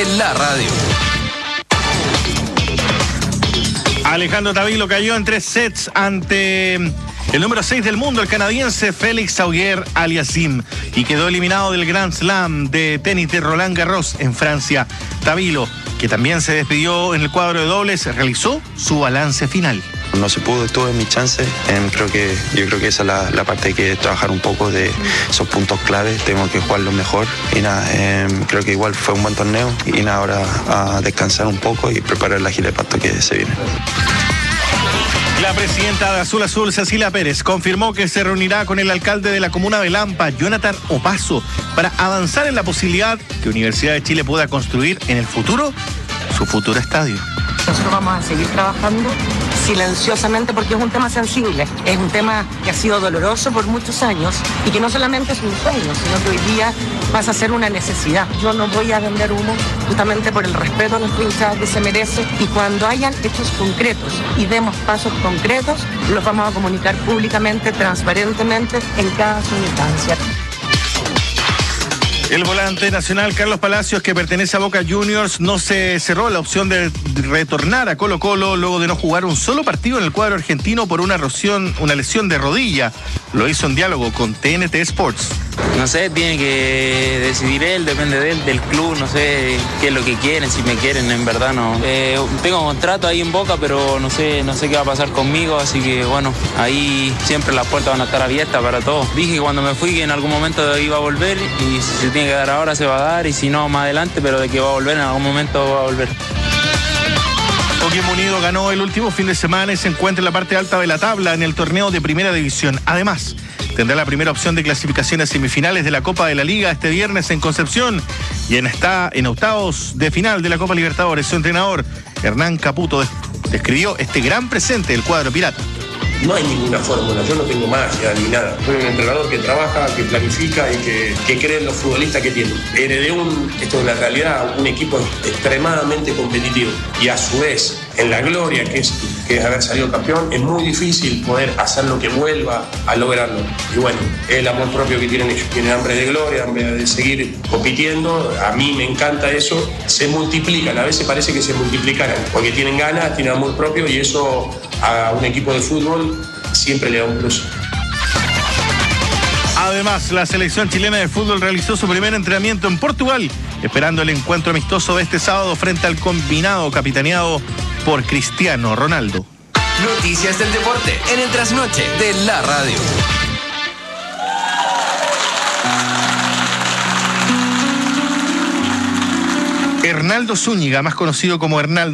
de la radio. Alejandro Tavilo cayó en 3 sets ante el número 6 del mundo, el canadiense Félix Auger-Aliassime, y quedó eliminado del Grand Slam de tenis de Roland Garros en Francia. Tavilo, que también se despidió en el cuadro de dobles, realizó su balance final. No se pudo, tuve mi chance. Yo creo que esa es la parte que hay que trabajar un poco de esos puntos claves. Tengo que jugarlo mejor y nada, creo que igual fue un buen torneo y nada, ahora a descansar un poco y preparar la gira de pasto que se viene. La presidenta de Azul Azul, Cecilia Pérez, confirmó que se reunirá con el alcalde de la comuna de Lampa, Jonathan Opaso, para avanzar en la posibilidad que Universidad de Chile pueda construir en el futuro su futuro estadio. Nosotros vamos a seguir trabajando silenciosamente porque es un tema sensible, es un tema que ha sido doloroso por muchos años y que no solamente es un sueño, sino que hoy día pasa a ser una necesidad. Yo no voy a vender humo justamente por el respeto a nuestra hinchada que se merece, y cuando hayan hechos concretos y demos pasos concretos, los vamos a comunicar públicamente, transparentemente, en cada instancia. El volante nacional Carlos Palacios, que pertenece a Boca Juniors, no se cerró la opción de retornar a Colo-Colo luego de no jugar un solo partido en el cuadro argentino por una lesión de rodilla. Lo hizo en diálogo con TNT Sports. No sé, tiene que decidir él, depende de él, del club, no sé qué es lo que quieren, si me quieren, en verdad no. Tengo contrato ahí en Boca, pero no sé qué va a pasar conmigo, así que bueno, ahí siempre las puertas van a estar abiertas para todos. Dije que cuando me fui que en algún momento iba a volver, y si se tiene que dar ahora se va a dar, y si no más adelante, pero de que va a volver, en algún momento va a volver. Coquimbo Unido ganó el último fin de semana y se encuentra en la parte alta de la tabla en el torneo de Primera División. Además, tendrá la primera opción de clasificación a semifinales de la Copa de la Liga este viernes en Concepción, y está en octavos de final de la Copa Libertadores. Su entrenador, Hernán Caputo, describió este gran presente del cuadro pirata. No hay ninguna fórmula, yo no tengo magia ni nada. Soy un entrenador que trabaja, que planifica y que cree en los futbolistas que tiene. Heredé esto es la realidad, un equipo extremadamente competitivo. Y a su vez, en la gloria que es haber salido campeón, es muy difícil poder hacer lo que vuelva a lograrlo. Y bueno, el amor propio que tienen ellos. Tienen hambre de gloria, hambre de seguir compitiendo. A mí me encanta eso. Se multiplican, a veces parece que se multiplicaran, porque tienen ganas, tienen amor propio, y eso a un equipo de fútbol siempre le da un plus. Además, la selección chilena de fútbol realizó su primer entrenamiento en Portugal, esperando el encuentro amistoso de este sábado frente al combinado capitaneado por Cristiano Ronaldo. Noticias del deporte en el trasnoche de la radio. Hernaldo Zúñiga, más conocido como Hernaldo